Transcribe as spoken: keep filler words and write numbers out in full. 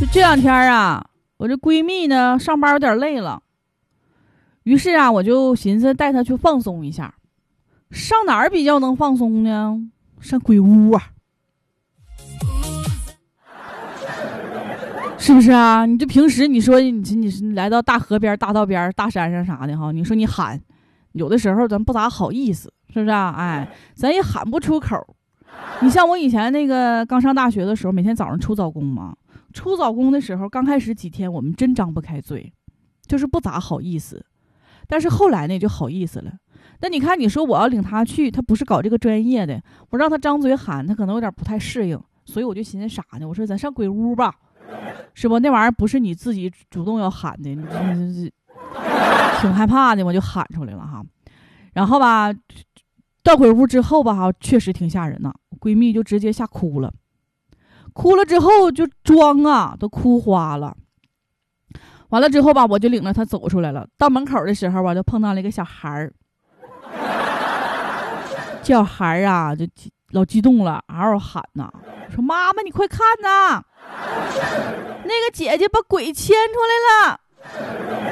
这两天啊，我这闺蜜呢上班有点累了，于是啊，我就寻思带她去放松一下。上哪儿比较能放松呢？上鬼屋啊，是不是啊？你这平时你说你你是来到大河边、大道边、大山上啥的哈，你说你喊，有的时候咱不咋好意思，是不是啊？哎，咱也喊不出口。你像我以前那个刚上大学的时候，每天早上出早功嘛，出早功的时候，刚开始几天我们真张不开嘴，就是不咋好意思。但是后来呢，就好意思了。那你看，你说我要领他去，他不是搞这个专业的，我让他张嘴喊，他可能有点不太适应，所以我就寻思啥呢？我说咱上鬼屋吧，是不？那玩意儿不是你自己主动要喊的，你挺害怕的，我就喊出来了哈。然后吧，到鬼屋之后吧，哈，确实挺吓人呐。闺蜜就直接吓哭了，哭了之后就妆啊都哭花了。完了之后吧，我就领着她走出来了。到门口的时候吧，就碰到了一个小孩儿。小孩啊，就老激动了，嗷嗷喊呐，说：“妈妈，你快看呐，那个姐姐把鬼牵出来了。”